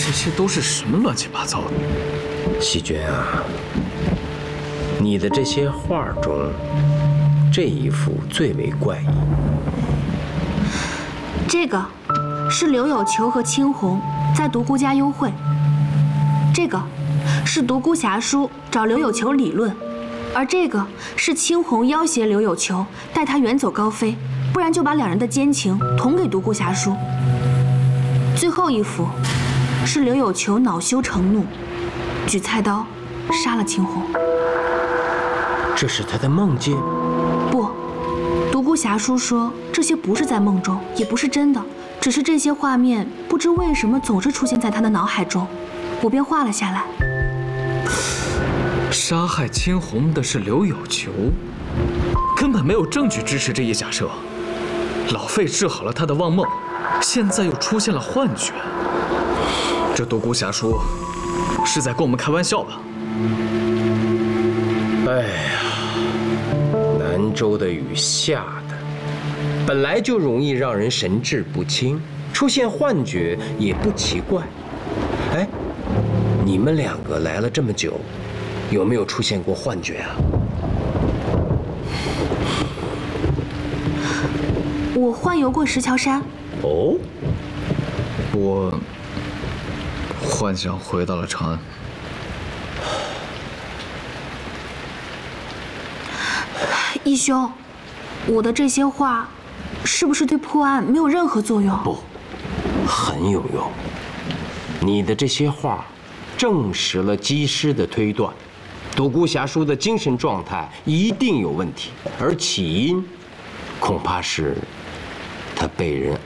这些都是什么乱七八糟的？ 细娟啊，你的这些画中，这一幅最为怪异。 这个是刘有求和青红在独孤家幽会。这个是独孤侠书找刘有求理论，而这个是青红要挟刘有求带他远走高飞，不然就把两人的奸情捅给独孤侠书。最后一幅是刘有求恼羞成怒，举菜刀杀了青红。 这是他的梦境？ 不，独孤侠书说这些不是在梦中，也不是真的，只是这些画面不知为什么总是出现在他的脑海中，我便画了下来。 杀害青红的是刘有求，根本没有证据支持这一假设。老费治好了他的妄梦，现在又出现了幻觉。这独孤侠书是在跟我们开玩笑吧？ 哎呀，南州的雨下的，本来就容易让人神志不清，出现幻觉也不奇怪。哎，你们两个来了这么久，有没有出现过幻觉啊？ 我幻游过石桥山。 哦， 我幻想回到了长安。 义兄，我的这些话是不是对破案没有任何作用？ 不，很有用。你的这些话证实了机师的推断，独孤侠书的精神状态一定有问题，而起因恐怕是他被人